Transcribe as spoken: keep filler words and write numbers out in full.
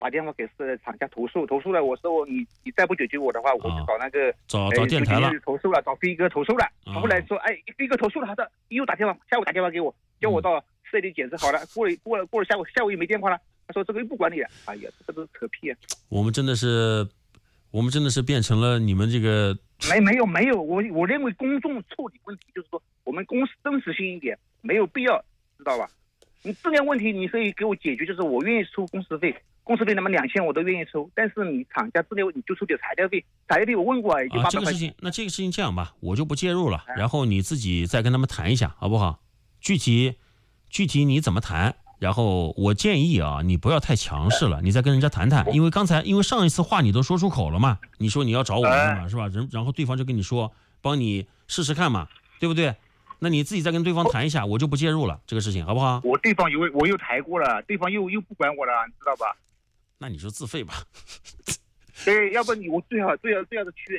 打电话给是厂家投诉，投诉了，我说你你再不解决我的话，我就找那个、 啊、找找电台了， 投诉了，找飞哥投诉了。 啊、 后来说，哎，飞哥投诉了，好的，又打电话，下午打电话给我，叫我到市里检测好了。嗯、过了过了过了下午下午又没电话了，他说这个又不管你了。哎呀，这个都是扯屁啊！ 我们真的是，我们真的是变成了你们这个没没有没有，我我认为公众处理问题就是说，我们公司真实性一点，没有必要，知道吧？你质量问题你可以给我解决，就是我愿意出工时费。公司费那么两千我都愿意抽，但是你厂家质量你就出点材料费，材料费我问过也就八百块钱。 啊，这个事情，那这个事情这样吧，我就不介入了，啊、然后你自己再跟他们谈一下，好不好？具体具体你怎么谈？然后我建议啊，你不要太强势了，你再跟人家谈谈，因为刚才因为上一次话你都说出口了嘛，你说你要找我们嘛，是吧？人然后对方就跟你说，帮你试试看嘛，对不对？那你自己再跟对方谈一下，我就不介入了，这个事情好不好？ 我对方有我又谈过了，对方又又不管我了，你知道吧？ 那你就自费吧。 对，要不你我最好最好最好是去